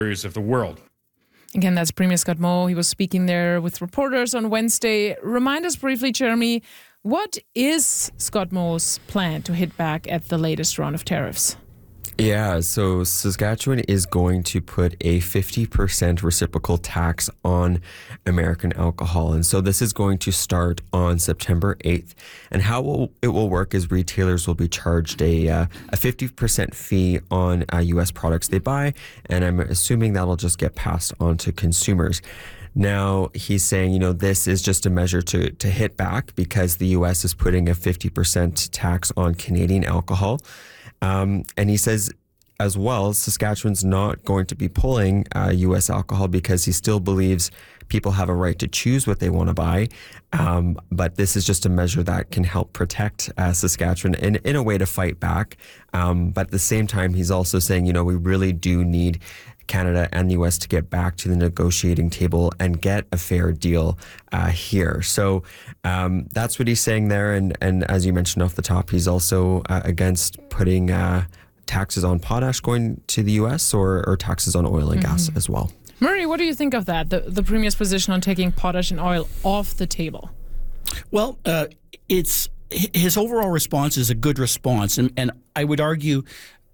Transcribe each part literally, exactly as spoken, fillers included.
areas of the world. Again, that's Premier Scott Moe. He was speaking there with reporters on Wednesday. Remind us briefly, Jeremy, what is Scott Moe's plan to hit back at the latest round of tariffs? Yeah, so Saskatchewan is going to put a fifty percent reciprocal tax on American alcohol. And so this is going to start on September eighth. And how will, it will work is retailers will be charged a, uh, a fifty percent fee on uh, U S products they buy. And I'm assuming that'll just get passed on to consumers. Now, he's saying, you know, this is just a measure to, to hit back because the U S is putting a fifty percent tax on Canadian alcohol. Um, and he says as well, Saskatchewan's not going to be pulling uh, U S alcohol because he still believes people have a right to choose what they want to buy. Um, but this is just a measure that can help protect uh, Saskatchewan in, in a way to fight back. Um, but at the same time, he's also saying, you know, we really do need Canada and the U S to get back to the negotiating table and get a fair deal uh, here. So um, that's what he's saying there. And, and as you mentioned off the top, he's also uh, against putting uh, taxes on potash going to the U S or, or taxes on oil and mm-hmm. gas as well. Murray, what do you think of that, the, the Premier's position on taking potash and oil off the table? Well, uh, it's his overall response is a good response. And, and I would argue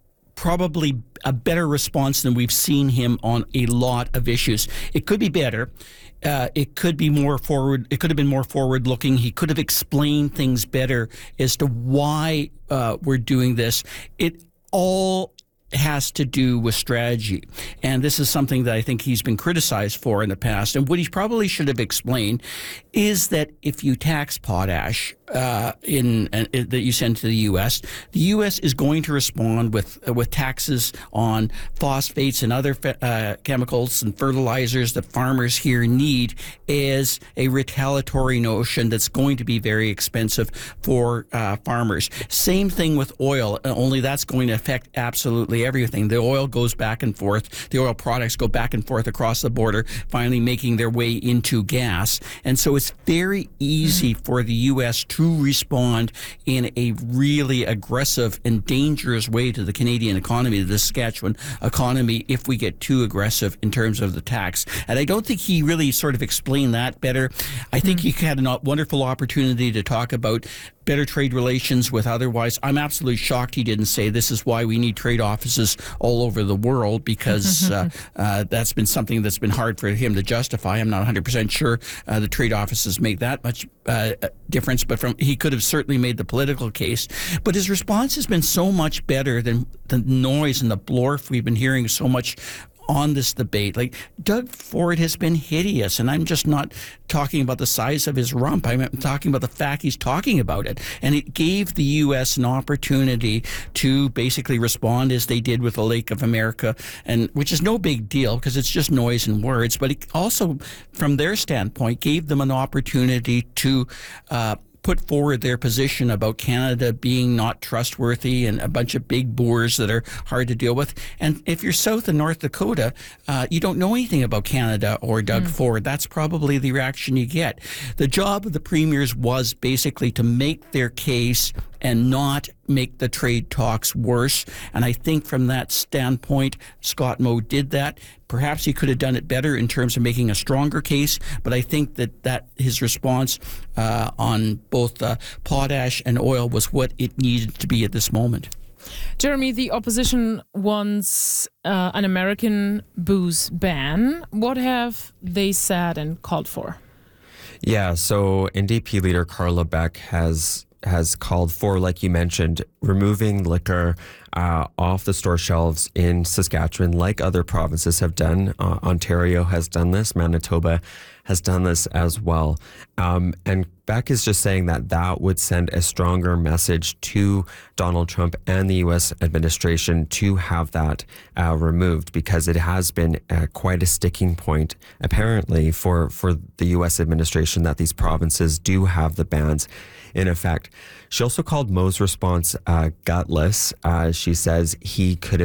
probably a better response than we've seen him on a lot of issues. It could be better. Uh, it could be more forward. It could have been more forward-looking. He could have explained things better as to why uh, we're doing this. It all has to do with strategy. And this is something that I think he's been criticized for in the past. And what he probably should have explained is that if you tax potash uh, in uh, that you send to the U S, the U S is going to respond with uh, with taxes on phosphates and other uh, chemicals and fertilizers that farmers here need as a retaliatory notion that's going to be very expensive for uh, farmers. Same thing with oil, only that's going to affect absolutely everything. The oil goes back and forth. The oil products go back and forth across the border, finally making their way into gas. And so it's very easy mm. for the U S to respond in a really aggressive and dangerous way to the Canadian economy, the Saskatchewan economy, if we get too aggressive in terms of the tax. And I don't think he really sort of explained that better. I think mm. he had a wonderful opportunity to talk about better trade relations with otherwise. I'm absolutely shocked he didn't say this is why we need trade offices all over the world, because uh, uh, that's been something that's been hard for him to justify. I'm not one hundred percent sure uh, the trade offices make that much uh, difference, but from he could have certainly made the political case. But his response has been so much better than the noise and the blorf we've been hearing so much on this debate. Like, Doug Ford has been hideous, and I'm just not talking about the size of his rump. I'm talking about the fact he's talking about it. And it gave the U S an opportunity to basically respond as they did with the Lake of America, and which is no big deal because it's just noise and words. But it also, from their standpoint, gave them an opportunity to uh, put forward their position about Canada being not trustworthy and a bunch of big boors that are hard to deal with. And if you're South and North Dakota, uh, you don't know anything about Canada or Doug mm. Ford. That's probably the reaction you get. The job of the premiers was basically to make their case and not make the trade talks worse. And I think from that standpoint, Scott Moe did that. Perhaps he could have done it better in terms of making a stronger case, but I think that, that his response uh, on both uh, potash and oil was what it needed to be at this moment. Jeremy, the opposition wants uh, an American booze ban. What have they said and called for? Yeah, so N D P leader Carla Beck has has called for, like you mentioned, removing liquor uh, off the store shelves in Saskatchewan, like other provinces have done. Uh, Ontario has done this. Manitoba has done this as well. Um, and Beck is just saying that that would send a stronger message to Donald Trump and the U S administration to have that uh, removed, because it has been uh, quite a sticking point, apparently, for, for the U S administration that these provinces do have the bans in effect. She also called Moe's response uh, gutless. Uh, she says he could have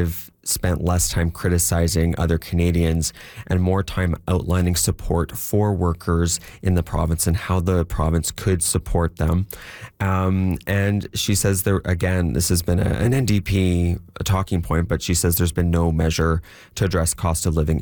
spent less time criticizing other Canadians and more time outlining support for workers in the province and how the province could support them. Um, and she says there, again, this has been a, an N D P a talking point, but she says there's been no measure to address cost of living